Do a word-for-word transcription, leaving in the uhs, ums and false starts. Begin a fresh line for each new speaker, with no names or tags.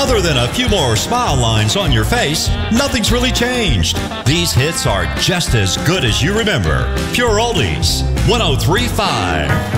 Other than a few more smile lines on your face, nothing's really changed. These hits are just as good as you remember. Pure Oldies, one oh three point five.